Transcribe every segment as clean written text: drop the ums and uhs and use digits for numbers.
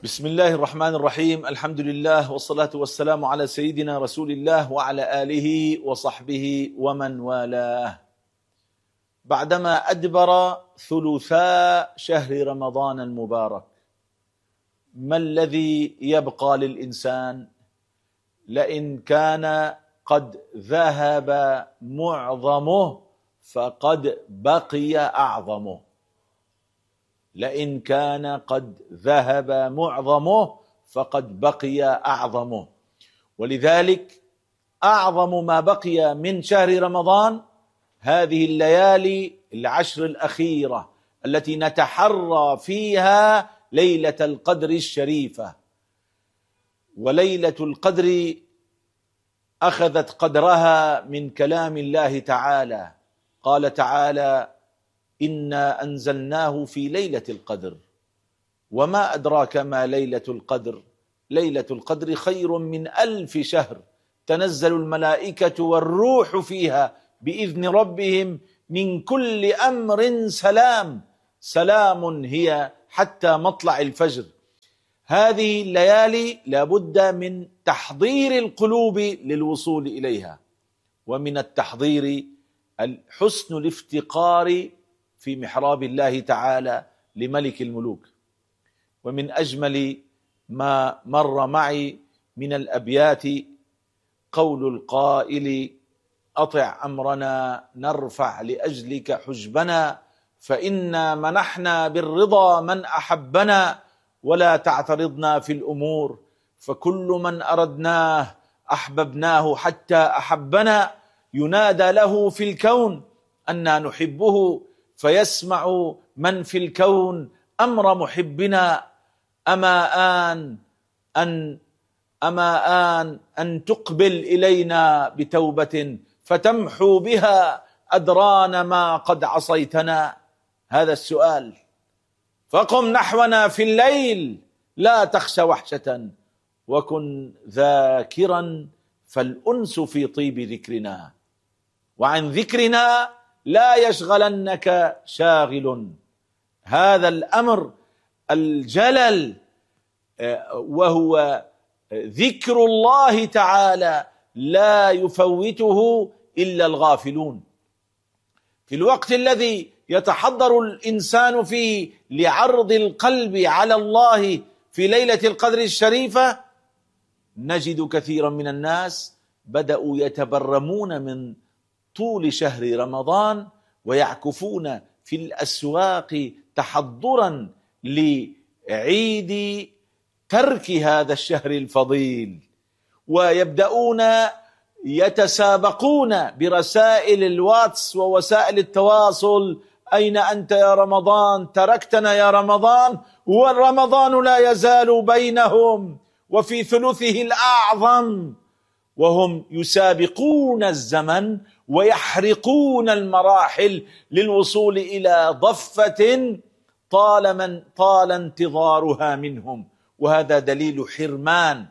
بسم الله الرحمن الرحيم. الحمد لله والصلاة والسلام على سيدنا رسول الله وعلى آله وصحبه ومن والاه. بعدما أدبر ثلثاء شهر رمضان المبارك، ما الذي يبقى للإنسان؟ لئن كان قد ذهب معظمه فقد بقي أعظمه. لئن كان قد ذهب معظمه فقد بقي أعظمه. ولذلك أعظم ما بقي من شهر رمضان هذه الليالي العشر الأخيرة التي نتحرى فيها ليلة القدر الشريفة. وليلة القدر أخذت قدرها من كلام الله تعالى. قال تعالى: إنا أنزلناه في ليلة القدر وما أدراك ما ليلة القدر ليلة القدر خير من 1000 شهر تنزل الملائكة والروح فيها بإذن ربهم من كل أمر سلام هي حتى مطلع الفجر. هذه الليالي لابد من تحضير القلوب للوصول إليها، ومن التحضير حسن الافتقار في محراب الله تعالى لملك الملوك. ومن أجمل ما مر معي من الأبيات قول القائل: أطع أمرنا نرفع لأجلك حجبنا، فإنا منحنا بالرضا من أحبنا، ولا تعترضنا في الأمور، فكل من أردناه أحببناه حتى أحبنا. ينادى له في الكون أنا نحبه، فيسمع من في الكون أمر محبنا. أما آن أن تقبل إلينا بتوبة فتمحو بها أدران ما قد عصيتنا. هذا السؤال. فقم نحونا في الليل لا تخش وحشة، وكن ذاكرا فالأنس في طيب ذكرنا، وعن ذكرنا لا يشغلنك شاغل. هذا الأمر الجلل وهو ذكر الله تعالى لا يفوته إلا الغافلون. في الوقت الذي يتحضر الإنسان فيه لعرض القلب على الله في ليلة القدر الشريفة، نجد كثيرا من الناس بدأوا يتبرمون من طول شهر رمضان ويعكفون في الأسواق تحضرا لعيد ترك هذا الشهر الفضيل، ويبدأون يتسابقون برسائل الواتس ووسائل التواصل: أين أنت يا رمضان؟ تركتنا يا رمضان. والرمضان لا يزال بينهم وفي ثلثه الأعظم، وهم يسابقون الزمن ويحرقون المراحل للوصول إلى ضفة طال انتظارها منهم، وهذا دليل حرمان.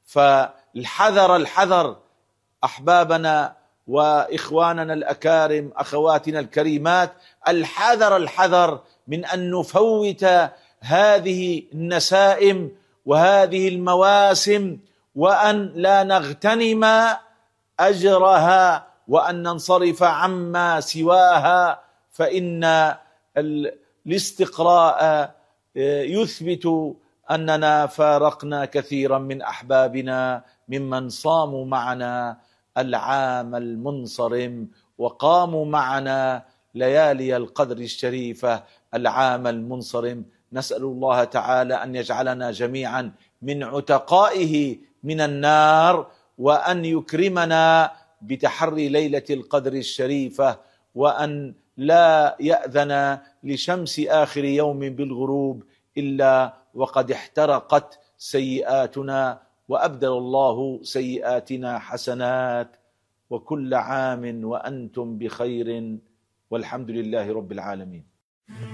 فالحذر أحبابنا وإخواننا الأكارم، أخواتنا الكريمات، الحذر من أن نفوت هذه النسائم وهذه المواسم، وأن لا نغتنم أجرها، وأن ننصرف عما سواها، فإن الاستقراء يثبت أننا فارقنا كثيرا من أحبابنا ممن صاموا معنا العام المنصرم وقاموا معنا ليالي القدر الشريفة العام المنصرم. نسأل الله تعالى أن يجعلنا جميعا من عتقائه من النار، وأن يكرمنا بتحري ليلة القدر الشريفة، وأن لا يأذن لشمس آخر يوم بالغروب إلا وقد احترقت سيئاتنا، وأبدل الله سيئاتنا حسنات. وكل عام وأنتم بخير، والحمد لله رب العالمين.